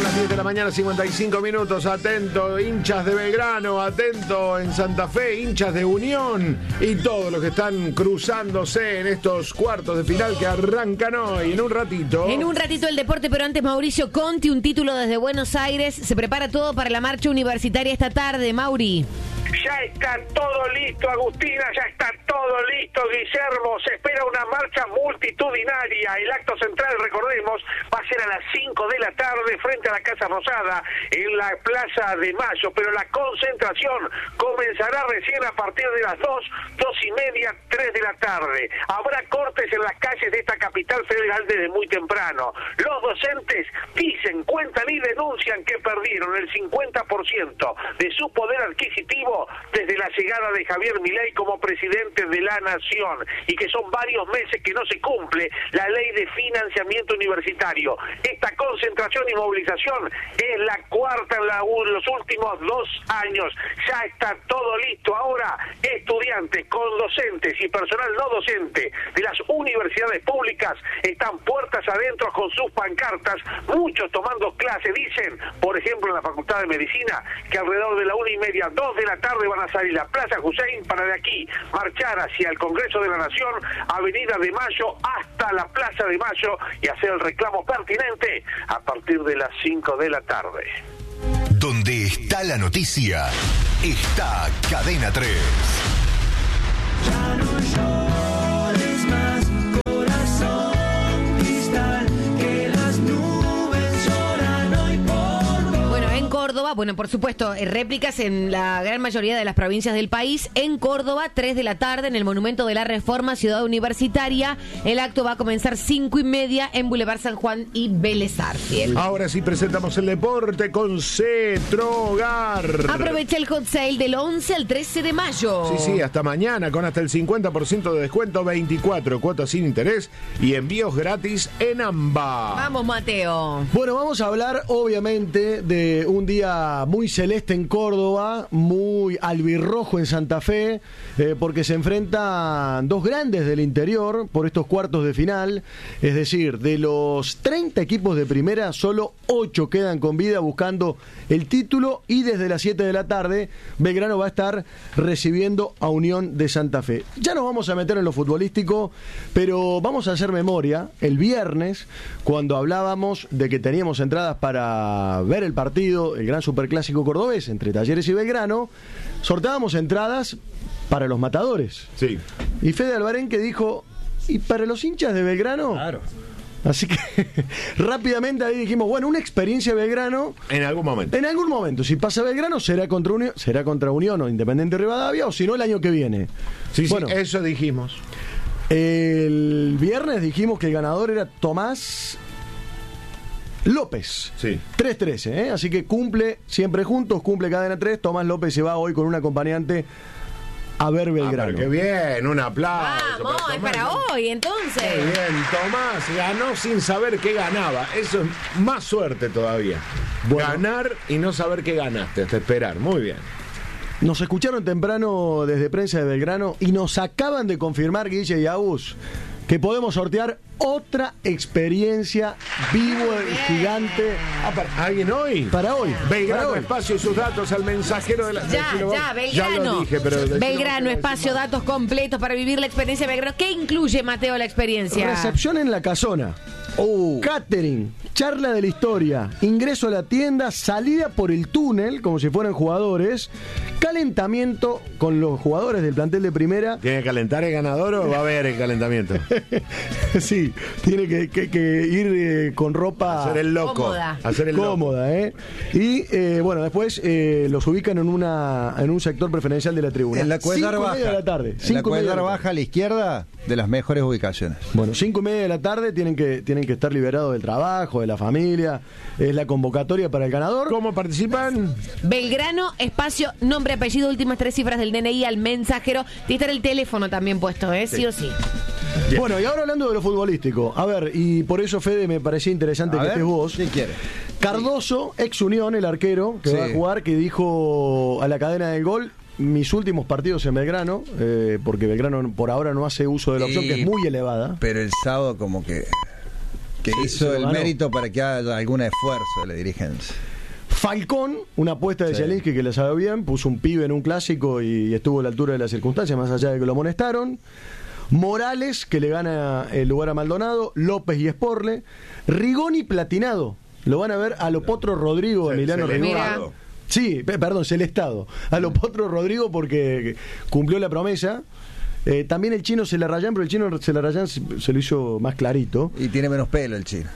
las 10 de la mañana, 55 minutos. Atento, hinchas de Belgrano, atento en Santa Fe, hinchas de Unión y todos los que están cruzándose en estos cuartos de final que arrancan hoy, en un ratito. En un ratito el deporte, pero antes Mauricio Conti, un título desde Buenos Aires. Se prepara todo para la marcha universitaria esta tarde, Mauri. Ya está todo listo, Agustina, ya está todo listo, Guillermo. Se espera una marcha multitudinaria. El acto central, recordemos, va a ser a las 5 de la tarde frente a la Casa Rosada en la Plaza de Mayo, pero la concentración comenzará recién a partir de las 2:30, 3 de la tarde. Habrá cortes en las calles de esta capital federal desde muy temprano. Los docentes dicen, cuentan y denuncian que perdieron el 50% de su poder adquisitivo desde la llegada de Javier Milei como presidente de la Nación y que son varios meses que no se cumple la ley de financiamiento universitario. Esta concentración y movilización es la cuarta en los últimos 2 años. Ya está todo listo. Ahora, estudiantes con docentes y personal no docente de las universidades públicas están puertas adentro con sus pancartas, muchos tomando clase. Dicen, por ejemplo, en la Facultad de Medicina, que alrededor de la 1:30, 2 de la tarde van a salir a Plaza Hussein para de aquí marchar hacia el Congreso de la Nación, Avenida de Mayo hasta la Plaza de Mayo y hacer el reclamo pertinente a partir de las 5 de la tarde. Donde está la noticia, está Cadena 3. Ya no llores más, corazón cristal, que las nubes lloran hoy por... Bueno, en Córdoba, por supuesto, réplicas en la gran mayoría de las provincias del país. En Córdoba, 3 de la tarde, en el Monumento de la Reforma, Ciudad Universitaria. El acto va a comenzar 5:30 en Boulevard San Juan y Vélez Sarsfield. Ahora sí presentamos el deporte con Cetrogar. Aprovecha el hot sale del 11 al 13 de mayo. Sí, hasta mañana con hasta el 50% de descuento, 24 cuotas sin interés y envíos gratis en AMBA. Vamos, Mateo. Bueno, vamos a hablar obviamente de un día muy celeste en Córdoba, muy albirrojo en Santa Fe, porque se enfrentan dos grandes del interior por estos cuartos de final. Es decir, de los 30 equipos de primera, solo 8 quedan con vida buscando el título, y desde las 7 de la tarde Belgrano va a estar recibiendo a Unión de Santa Fe. Ya nos vamos a meter en lo futbolístico, pero vamos a hacer memoria. El viernes, cuando hablábamos de que teníamos entradas para ver el partido, el gran superclásico cordobés entre Talleres y Belgrano, sorteábamos entradas para los matadores. Sí. Y Fede Alvarenque dijo, ¿y para los hinchas de Belgrano? Claro. Así que rápidamente ahí dijimos, bueno, una experiencia de Belgrano. En algún momento. En algún momento. Si pasa Belgrano, será contra Unión o Independiente Rivadavia, o si no, el año que viene. Sí, bueno, eso dijimos. El viernes dijimos que el ganador era Tomás López. Sí. 3-13, ¿eh? Así que cumple siempre juntos, cumple Cadena 3. Tomás López se va hoy con un acompañante a ver Belgrano. Qué bien, un aplauso. Vamos, es para hoy, entonces. Muy bien, Tomás ganó sin saber qué ganaba. Eso es más suerte todavía. Bueno. Ganar y no saber qué ganaste, hasta esperar. Muy bien. Nos escucharon temprano desde Prensa de Belgrano y nos acaban de confirmar, Guille y Agus, que podemos sortear otra experiencia vivo y gigante. ¿Alguien hoy? Para hoy. Belgrano, Para hoy. espacio y sus datos al mensajero de la... Belgrano. Ya lo dije, pero... Belgrano, espacio, datos completos para vivir la experiencia de Belgrano. ¿Qué incluye, Mateo, la experiencia? Recepción en la casona. Catering, charla de la historia, ingreso a la tienda, salida por el túnel, como si fueran jugadores, calentamiento con los jugadores del plantel de primera. ¿Tiene que calentar el ganador o va a haber el calentamiento? Sí, tiene que ir con ropa... Hacer el loco. Cómoda. Hacer el cómoda, loco. Y bueno, después los ubican en un sector preferencial de la tribuna. En la Cuellar 5:30 Baja. de la tarde. En la Cuellar Baja a la izquierda, de las mejores ubicaciones. Bueno, 5:30 de la tarde tienen que estar liberados del trabajo, de la familia. Es la convocatoria para el ganador. ¿Cómo participan? Belgrano, espacio, nombre, apellido, últimas 3 cifras del DNI al mensajero. Tiene que estar el teléfono también puesto, sí o sí. Bien. Bueno, y ahora hablando de lo futbolístico. A ver, y por eso, Fede, me parecía interesante que estés vos. ¿Quién quiere? Cardoso, ex Unión, el arquero que Sí. va a jugar, que dijo a la cadena del gol: mis últimos partidos en Belgrano, porque Belgrano por ahora no hace uso de la opción, que es muy elevada. Pero el sábado como que Que se hizo lo el ganó. mérito para que haya algún esfuerzo de la dirigencia. Falcón, una apuesta de Sí. Zielinski que le sabe bien, puso un pibe en un clásico y estuvo a la altura de las circunstancias, más allá de que lo amonestaron. Morales, que le gana el lugar a Maldonado. López y Sporle. Rigoni Platinado. Lo van a ver a lo Potro Rodrigo, Emiliano Celestado. Rigoni. Sí, perdón, Celestado. A lo Potro Rodrigo porque cumplió la promesa. También el chino Celarrayán, pero el chino Celarrayán se lo hizo más clarito. Y tiene menos pelo el chino.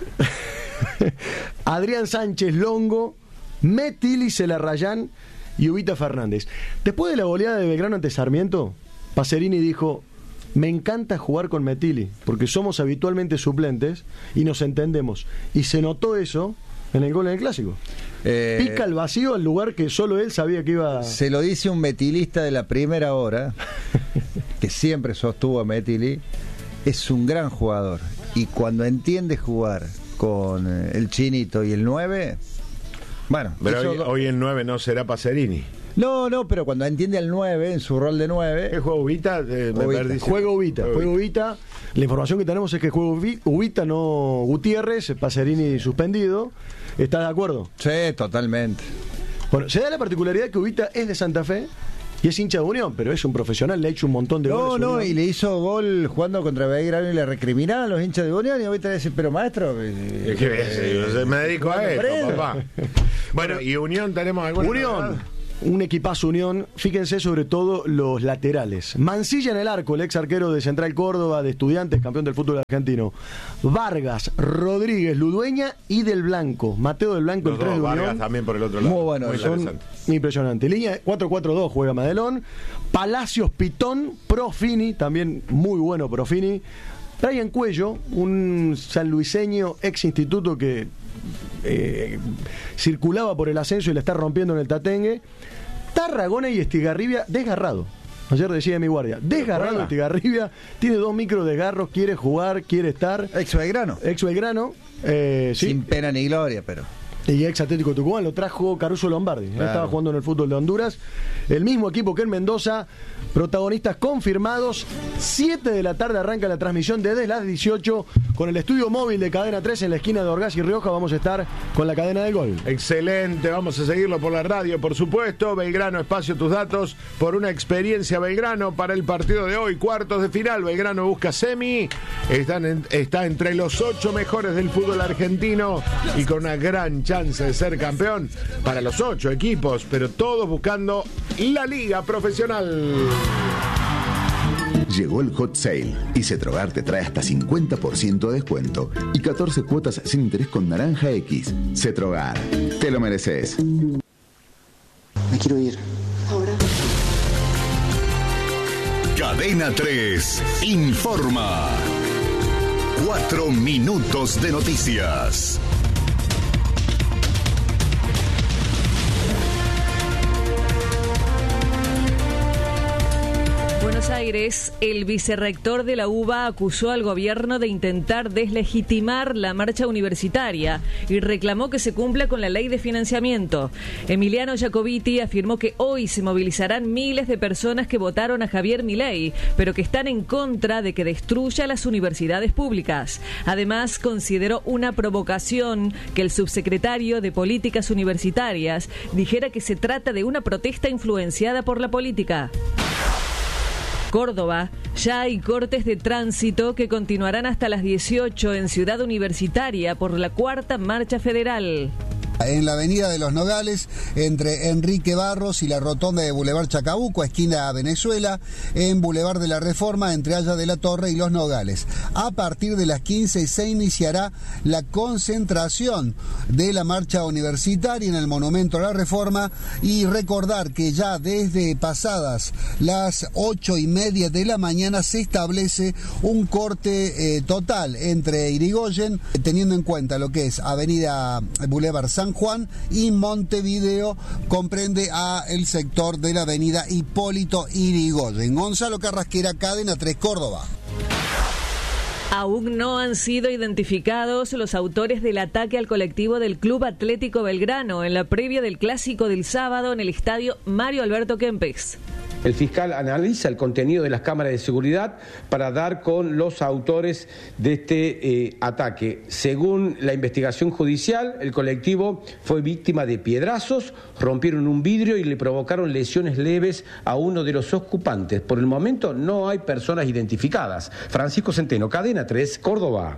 Adrián Sánchez Longo, Metili Celarrayán y Ubita Fernández. Después de la goleada de Belgrano ante Sarmiento, Pacerini dijo: me encanta jugar con Metili, porque somos habitualmente suplentes y nos entendemos. Y se notó eso en el gol en el Clásico. Pica el vacío al lugar que solo él sabía que iba... Se lo dice un metilista de la primera hora, que siempre sostuvo a Metili. Es un gran jugador. Y cuando entiende jugar con el Chinito y el 9, bueno, Pero hizo- hoy el 9 no será Pacerini. No, pero cuando entiende al 9 en su rol de 9, ¿Qué juega Ubita? Me Ubita. perdí. Juega Ubita, juega Ubita. La información que tenemos es que juega Ubita, no Gutiérrez, Pacerini suspendido. ¿Estás de acuerdo? sí, totalmente. Bueno, se da la particularidad que Ubita es de Santa Fe y es hincha de Unión, pero es un profesional, le ha hecho un montón de goles. a Unión. Y le hizo gol jugando contra Belgrano y le recriminaban a los hinchas de Unión y ahorita le dicen, pero maestro, Es que me dedico a esto, Fredo. papá. Bueno, ¿y Unión tenemos alguna Unión, novedad? un equipazo Unión. Fíjense sobre todo los laterales. Mancilla en el arco, el ex arquero de Central Córdoba, de Estudiantes, campeón del fútbol argentino. Vargas, Rodríguez, Ludueña y Del Blanco. Mateo Del Blanco, Los el 3 dos, de Vargas Unión. también por el otro lado. Muy bueno, Son interesante. impresionantes. Línea 4-4-2 juega Madelón. Palacios Pitón, Profini, también muy bueno Profini. Brian Cuello, un sanluiseño ex instituto que circulaba por el ascenso y la está rompiendo en el Tatengue. Tarragona y Estigarribia desgarrado. Ayer decía mi guardia, desgarrado Estigarribia, tiene 2 micro desgarros, quiere jugar, quiere estar. Ex Belgrano. Ex Belgrano, Sin sí, pena ni gloria, pero. y ex Atlético Tucumán, lo trajo Caruso Lombardi. Claro. Estaba jugando en el fútbol de Honduras. El mismo equipo que en Mendoza, protagonistas confirmados. 7 de la tarde arranca la transmisión desde las 18 con el estudio móvil de Cadena 3 en la esquina de Orgaz y Rioja. Vamos a estar con la cadena del gol. Excelente, vamos a seguirlo por la radio, por supuesto. Belgrano, espacio tus datos por una experiencia Belgrano para el partido de hoy, cuartos de final. Belgrano busca semi, está entre los 8 mejores del fútbol argentino y con una gran chance de ser campeón para los 8 equipos, pero todos buscando la liga profesional. Llegó el Hot Sale y Cetrogar te trae hasta 50% de descuento y 14 cuotas sin interés con Naranja X. Cetrogar, te lo mereces. Me quiero ir. Cadena 3 informa. 4 minutos de noticias. Buenos Aires, el vicerrector de la UBA acusó al gobierno de intentar deslegitimar la marcha universitaria y reclamó que se cumpla con la ley de financiamiento. Emiliano Jacobiti afirmó que hoy se movilizarán miles de personas que votaron a Javier Milei, pero que están en contra de que destruya las universidades públicas. Además, consideró una provocación que el subsecretario de Políticas Universitarias dijera que se trata de una protesta influenciada por la política. Córdoba, ya hay cortes de tránsito que continuarán hasta las 18 en Ciudad Universitaria por la cuarta marcha federal. En la avenida de los Nogales, entre Enrique Barros y la rotonda de Boulevard Chacabuco, esquina Venezuela, en Boulevard de la Reforma, entre Haya de la Torre y los Nogales. A partir de las 15 se iniciará la concentración de la marcha universitaria en el Monumento a la Reforma y recordar que ya desde pasadas las 8:30 de la mañana se establece un corte total entre Irigoyen, teniendo en cuenta lo que es Avenida Boulevard San Juan y Montevideo, comprende a el sector de la avenida Hipólito Yrigoyen. Gonzalo Carrasquera, Cadena 3 Córdoba. Aún no han sido identificados los autores del ataque al colectivo del Club Atlético Belgrano en la previa del clásico del sábado en el estadio Mario Alberto Kempes. El fiscal analiza el contenido de las cámaras de seguridad para dar con los autores de este ataque. Según la investigación judicial, el colectivo fue víctima de piedrazos, rompieron un vidrio y le provocaron lesiones leves a uno de los ocupantes. Por el momento no hay personas identificadas. Francisco Centeno, Cadena 3, Córdoba.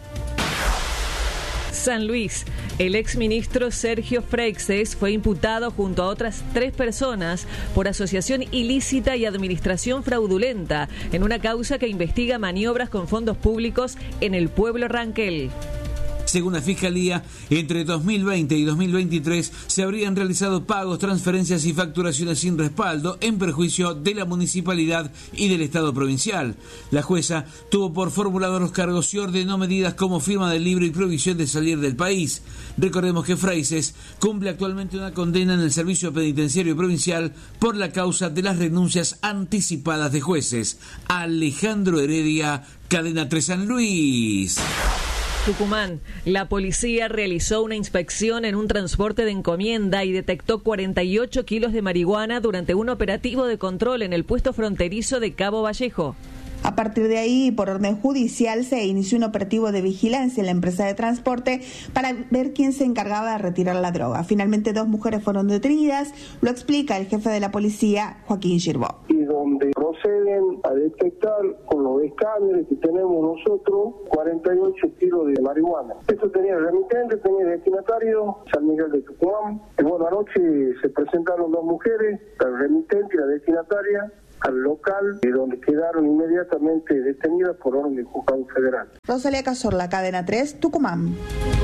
San Luis. El exministro Sergio Freixes fue imputado junto a otras 3 personas por asociación ilícita y administración fraudulenta en una causa que investiga maniobras con fondos públicos en el pueblo Ranquel. Según la Fiscalía, entre 2020 y 2023 se habrían realizado pagos, transferencias y facturaciones sin respaldo en perjuicio de la municipalidad y del Estado provincial. La jueza tuvo por formulados los cargos y ordenó medidas como firma del libro y prohibición de salir del país. Recordemos que Freixes cumple actualmente una condena en el Servicio Penitenciario Provincial por la causa de las renuncias anticipadas de jueces. Alejandro Heredia, Cadena 3 San Luis. Tucumán. La policía realizó una inspección en un transporte de encomienda y detectó 48 kilos de marihuana durante un operativo de control en el puesto fronterizo de Cabo Vallejo. A partir de ahí, por orden judicial, se inició un operativo de vigilancia en la empresa de transporte para ver quién se encargaba de retirar la droga. Finalmente, 2 mujeres fueron detenidas, lo explica el jefe de la policía, Joaquín Girbó. Y donde proceden a detectar con los escáneres que tenemos nosotros 48 kilos de marihuana. Esto tenía remitente, tenía destinatario, San Miguel de Tucumán. Y bueno, anoche se presentaron 2 mujeres, la remitente y la destinataria, al local, donde quedaron inmediatamente detenidas por orden del juzgado federal. Rosalía Cazorla, Cadena 3, Tucumán.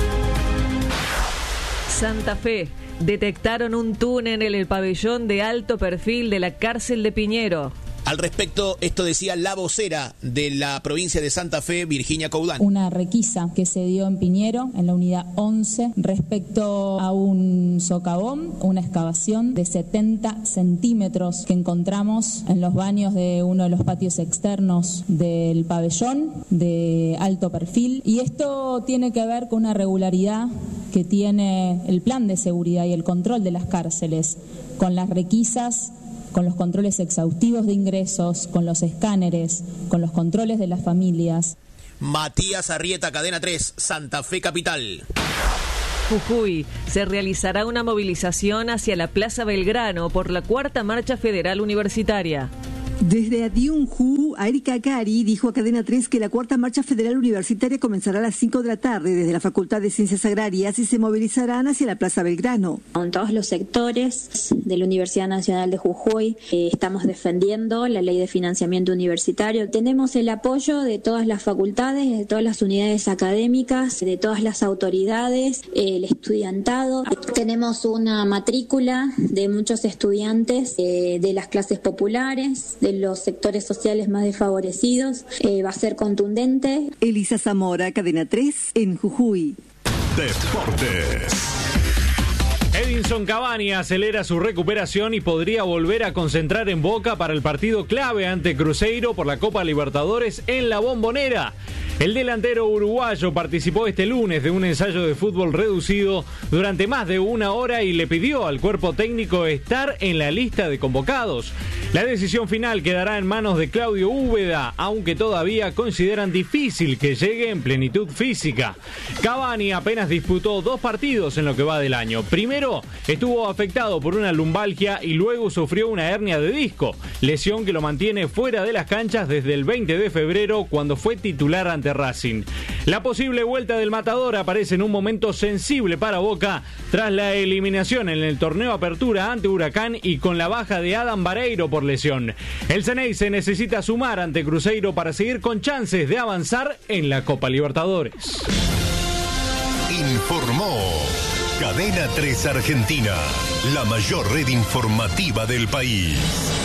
Santa Fe. Detectaron un túnel en el pabellón de alto perfil de la cárcel de Piñero. Al respecto, esto decía la vocera de la provincia de Santa Fe, Virginia Coudán. Una requisa que se dio en Piñero, en la unidad 11, respecto a un socavón, una excavación de 70 centímetros que encontramos en los baños de uno de los patios externos del pabellón de alto perfil. Y esto tiene que ver con una regularidad que tiene el plan de seguridad y el control de las cárceles, con las requisas, con los controles exhaustivos de ingresos, con los escáneres, con los controles de las familias. Matías Arrieta, Cadena 3, Santa Fe Capital. Jujuy. Se realizará una movilización hacia la Plaza Belgrano por la 4ª Marcha Federal Universitaria. Desde Adiunju, Erika Cari dijo a Cadena 3 que la 4ª Marcha Federal Universitaria comenzará a las 5 de la tarde desde la Facultad de Ciencias Agrarias y se movilizarán hacia la Plaza Belgrano. En todos los sectores de la Universidad Nacional de Jujuy estamos defendiendo la ley de financiamiento universitario. Tenemos el apoyo de todas las facultades, de todas las unidades académicas, de todas las autoridades, el estudiantado. Tenemos una matrícula de muchos estudiantes de las clases populares, de los sectores sociales más desfavorecidos. Va a ser contundente. Elisa Zamora, Cadena 3, en Jujuy. Deportes. Edinson Cavani acelera su recuperación y podría volver a concentrar en Boca para el partido clave ante Cruzeiro por la Copa Libertadores en la Bombonera. El delantero uruguayo participó este lunes de un ensayo de fútbol reducido durante más de 1 hora y le pidió al cuerpo técnico estar en la lista de convocados. La decisión final quedará en manos de Claudio Úbeda, aunque todavía consideran difícil que llegue en plenitud física. Cavani apenas disputó 2 partidos en lo que va del año. Primero estuvo afectado por una lumbalgia y luego sufrió una hernia de disco, lesión que lo mantiene fuera de las canchas desde el 20 de febrero cuando fue titular ante Racing. La posible vuelta del Matador aparece en un momento sensible para Boca tras la eliminación en el torneo Apertura ante Huracán y con la baja de Adam Vareiro por lesión. El Ceneice necesita sumar ante Cruzeiro para seguir con chances de avanzar en la Copa Libertadores. Informó Cadena 3 Argentina, la mayor red informativa del país.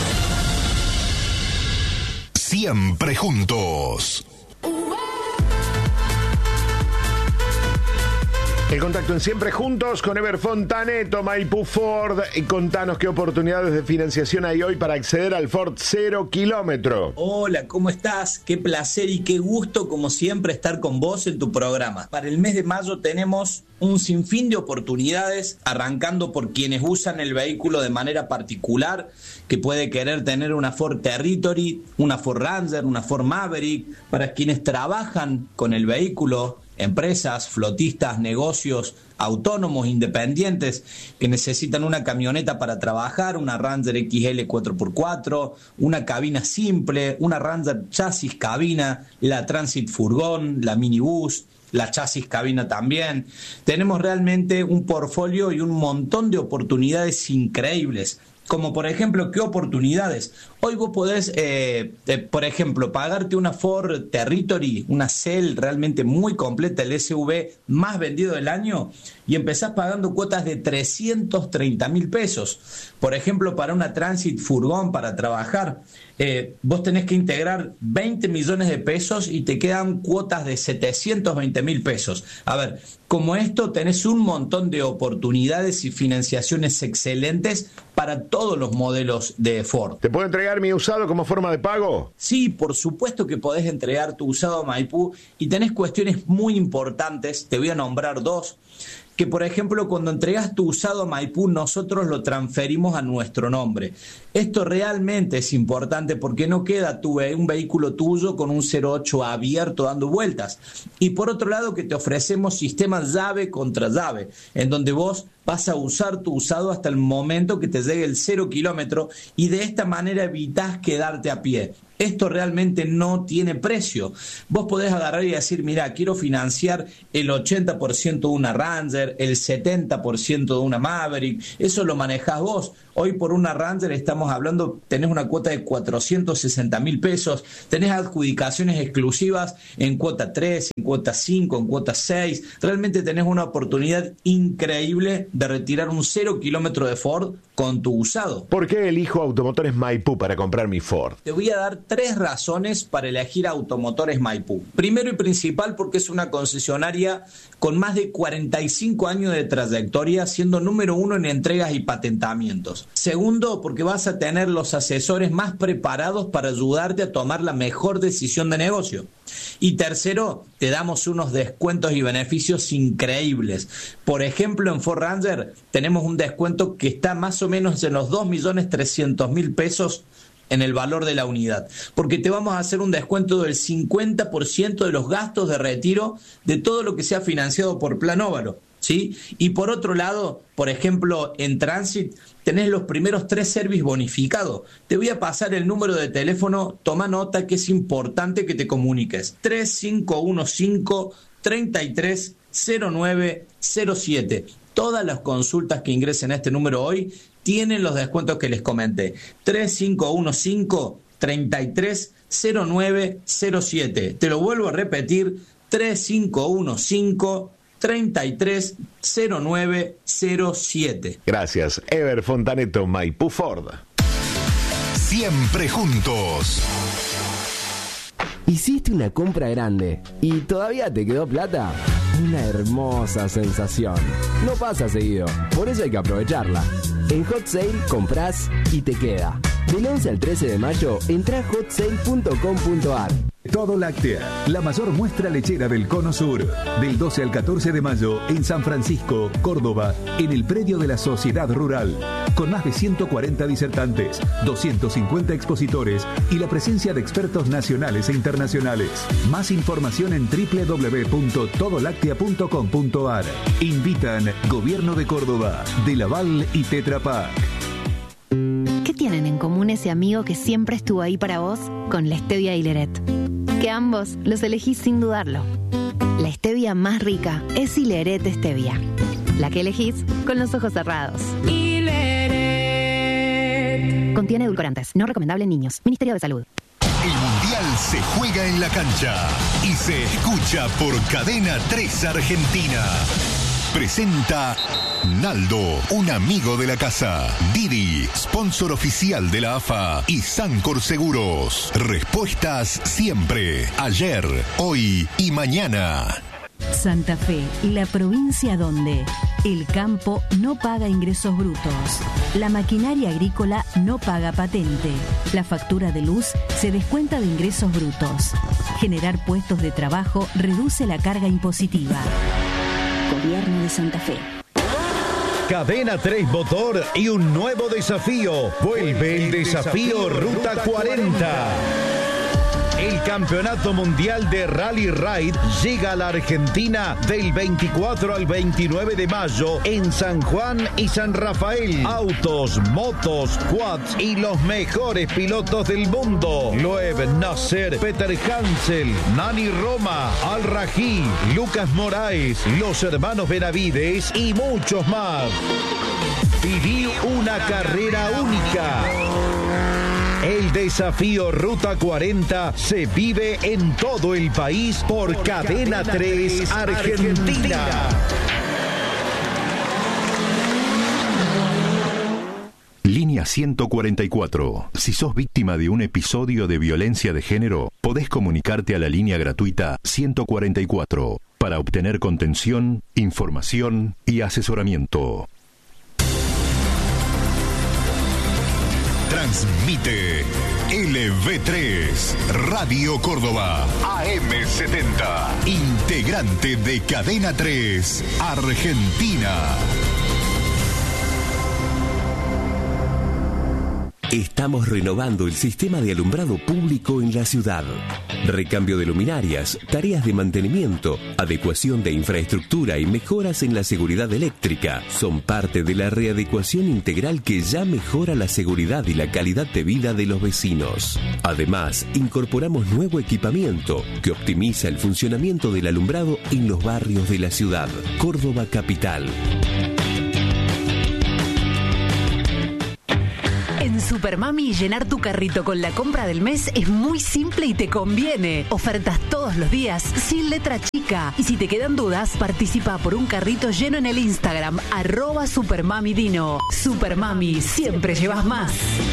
Siempre juntos. El contacto en Siempre Juntos con Ever Fontaneto, Maipú Ford. Y contanos qué oportunidades de financiación hay hoy para acceder al Ford 0 kilómetro. Hola, ¿cómo estás? Qué placer y qué gusto, como siempre, estar con vos en tu programa. Para el mes de mayo tenemos un sinfín de oportunidades, arrancando por quienes usan el vehículo de manera particular, que puede querer tener una Ford Territory, una Ford Ranger, una Ford Maverick. Para quienes trabajan con el vehículo, empresas, flotistas, negocios, autónomos, independientes, que necesitan una camioneta para trabajar, una Ranger XL 4x4, una cabina simple, una Ranger chasis cabina, la Transit furgón, la minibús, la chasis cabina también. Tenemos realmente un portfolio y un montón de oportunidades increíbles. Como por ejemplo, ¿qué oportunidades? Hoy vos podés, por ejemplo, pagarte una Ford Territory, una Cell realmente muy completa, el SUV más vendido del año, y empezás pagando cuotas de 330.000 pesos. Por ejemplo, para una Transit furgón para trabajar, vos tenés que integrar 20 millones de pesos y te quedan cuotas de 720.000 pesos. A ver, como esto tenés un montón de oportunidades y financiaciones excelentes para todos los modelos de Ford. ¿Te puedo entregar mi usado como forma de pago? Sí, por supuesto que podés entregar tu usado a Maipú, y tenés cuestiones muy importantes, te voy a nombrar dos. Que por ejemplo, cuando entregas tu usado a Maipú, nosotros lo transferimos a nuestro nombre. Esto realmente es importante porque no queda un vehículo tuyo con un 08 abierto dando vueltas. Y por otro lado, que te ofrecemos sistemas llave contra llave, en donde vos vas a usar tu usado hasta el momento que te llegue el 0 kilómetro, y de esta manera evitás quedarte a pie. Esto realmente no tiene precio. Vos podés agarrar y decir, mira, quiero financiar el 80% de una Ranger, el 70% de una Maverick. Eso lo manejás vos. Hoy por una Ranger estamos hablando, tenés una cuota de 460.000 pesos, tenés adjudicaciones exclusivas en cuota 3, en cuota 5, en cuota 6. Realmente tenés una oportunidad increíble de retirar un 0 kilómetro de Ford con tu usado. ¿Por qué elijo Automotores Maipú para comprar mi Ford? Te voy a dar 3 razones para elegir Automotores Maipú. Primero y principal, porque es una concesionaria con más de 45 años de trayectoria, siendo número 1 en entregas y patentamientos. Segundo, porque vas a tener los asesores más preparados para ayudarte a tomar la mejor decisión de negocio. Y tercero, te damos unos descuentos y beneficios increíbles. Por ejemplo, en Ford Ranger tenemos un descuento que está más o menos en los 2.300.000 pesos en el valor de la unidad, porque te vamos a hacer un descuento del 50% de los gastos de retiro de todo lo que sea financiado por Plan Óvalo, ¿sí? Y por otro lado, por ejemplo, en Transit tenés los primeros 3 servicios bonificados. Te voy a pasar el número de teléfono, toma nota que es importante que te comuniques. 3515-330907. Todas las consultas que ingresen a este número hoy tienen los descuentos que les comenté. 3515-330907. Te lo vuelvo a repetir, 3515-330907. Gracias, Ever Fontaneto, Maipú Ford. Siempre juntos. Hiciste una compra grande y todavía te quedó plata. Una hermosa sensación. No pasa seguido, por eso hay que aprovecharla. En Hot Sale comprás y te queda. Del 11 al 13 de mayo, entrá a hotsale.com.ar. Todo Láctea, la mayor muestra lechera del Cono Sur. Del 12 al 14 de mayo en San Francisco, Córdoba, en el predio de la Sociedad Rural. Con más de 140 disertantes, 250 expositores y la presencia de expertos nacionales e internacionales. Más información en www.todolactea.com.ar. Invitan Gobierno de Córdoba, De Laval y Tetra Pak. ¿Qué tienen en común ese amigo que siempre estuvo ahí para vos con la stevia y Leret? Que ambos los elegís sin dudarlo. La stevia más rica es Ileret Stevia. La que elegís con los ojos cerrados. Ileret. Contiene edulcorantes. No recomendable en niños. Ministerio de Salud. El Mundial se juega en la cancha y se escucha por Cadena 3 Argentina. Presenta Naldo, un amigo de la casa. Didi, sponsor oficial de la AFA. Y Sancor Seguros. Respuestas siempre, ayer, hoy y mañana. Santa Fe, la provincia donde el campo no paga ingresos brutos, la maquinaria agrícola no paga patente, la factura de luz se descuenta de ingresos brutos. Generar puestos de trabajo reduce la carga impositiva. Gobierno de Santa Fe. Cadena 3 Motor y un nuevo desafío. Vuelve el desafío Ruta 40. El Campeonato Mundial de Rally Ride llega a la Argentina del 24 al 29 de mayo en San Juan y San Rafael. Autos, motos, quads y los mejores pilotos del mundo. Loeb Nasser, Peter Hansel, Nani Roma, Al Rají, Lucas Moraes, los hermanos Benavides y muchos más. Viví una carrera única. El desafío Ruta 40 se vive en todo el país por Cadena 3 Argentina. Línea 144. Si sos víctima de un episodio de violencia de género, podés comunicarte a la línea gratuita 144 para obtener contención, información y asesoramiento. Transmite LV3, Radio Córdoba, AM70, integrante de Cadena 3, Argentina. Estamos renovando el sistema de alumbrado público en la ciudad. Recambio de luminarias, tareas de mantenimiento, adecuación de infraestructura y mejoras en la seguridad eléctrica son parte de la readecuación integral que ya mejora la seguridad y la calidad de vida de los vecinos. Además, incorporamos nuevo equipamiento que optimiza el funcionamiento del alumbrado en los barrios de la ciudad. Córdoba Capital. En Supermami, llenar tu carrito con la compra del mes es muy simple y te conviene. Ofertas todos los días, sin letra chica. Y si te quedan dudas, participa por un carrito lleno en el Instagram, @SupermamiDino. Supermami, siempre llevas más.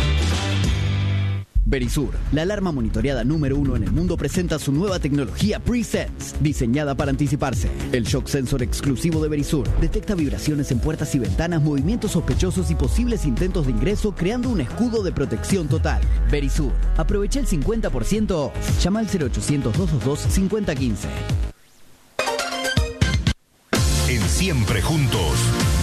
Verisur, la alarma monitoreada número 1 en el mundo, presenta su nueva tecnología Pre-Sense, diseñada para anticiparse. El shock sensor exclusivo de Verisur detecta vibraciones en puertas y ventanas, movimientos sospechosos y posibles intentos de ingreso, creando un escudo de protección total. Verisur, aprovecha el 50% off. Llama al 0800-222-5015. En Siempre Juntos.